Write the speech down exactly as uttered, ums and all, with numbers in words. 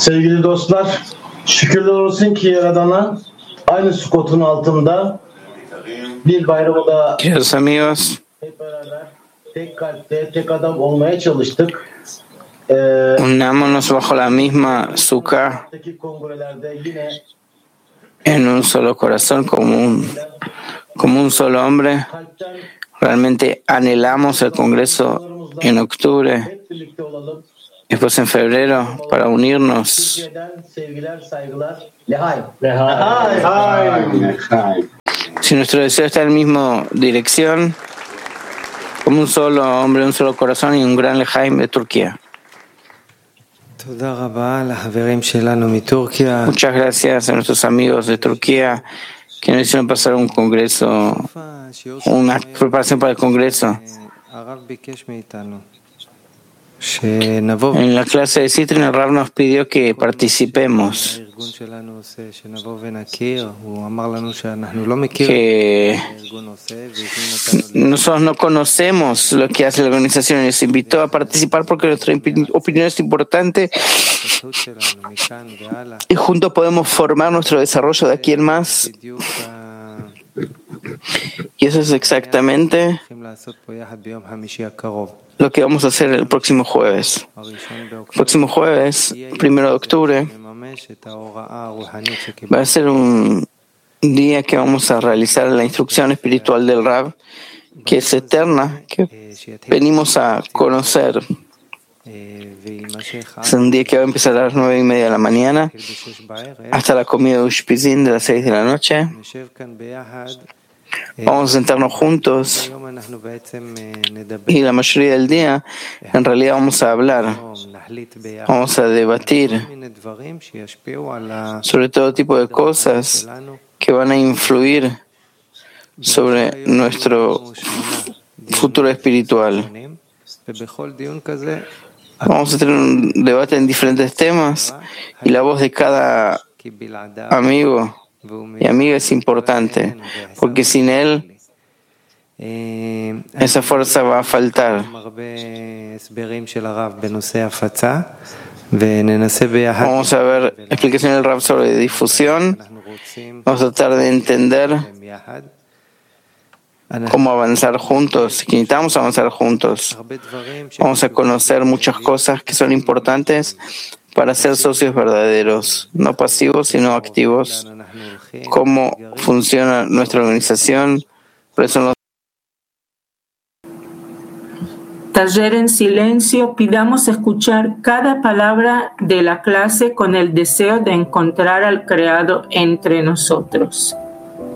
Sevgili dostlar, şükürler olsun ki Yaradan'a aynı sukotun altında bir bayramı da Queridos amigos, hep beraber tek kalpte, tek adam olmaya çalıştık. Ee, unámonos bajo la misma sukkah, Buradaki kongrelerde yine en un solo corazón, como un, como un solo hombre. kalpten Realmente anhelamos el Congreso en octubre, hep birlikte olalım. después en febrero, para unirnos. Türkiye'den sevgiler, saygılar. Lehay. Lehay. Lehay. Si nuestro deseo está en la misma dirección, como un solo hombre, un solo corazón y un gran lejaim de Turquía. Muchas gracias a nuestros amigos de Turquía que nos hicieron pasar un congreso, una preparación para el congreso. En la clase de Citrin, el Rab nos pidió que participemos, que nosotros no conocemos lo que hace la organización y nos invitó a participar porque nuestra opinión es importante y juntos podemos formar nuestro desarrollo de aquí en más. Y eso es exactamente lo que vamos a hacer el próximo jueves. El próximo jueves, primero de octubre, va a ser un día que vamos a realizar la instrucción espiritual del Rab, que es eterna, que venimos a conocer. Es un día que va a empezar a las nueve y media de la mañana hasta la comida de Ushpizin de las seis de la noche. Vamos a sentarnos juntos y la mayoría del día en realidad vamos a hablar, vamos a debatir sobre todo tipo de cosas que van a influir sobre nuestro futuro espiritual. Vamos a tener un debate en diferentes temas y la voz de cada amigo y amiga es importante, porque sin él esa fuerza va a faltar. Vamos a ver explicación del Rab sobre difusión. Vamos a tratar de entender cómo avanzar juntos, que necesitamos avanzar juntos. Vamos a conocer muchas cosas que son importantes para ser socios verdaderos, no pasivos sino activos. Cómo funciona nuestra organización. Por eso nos... Taller en silencio, pidamos escuchar cada palabra de la clase con el deseo de encontrar al Creador entre nosotros.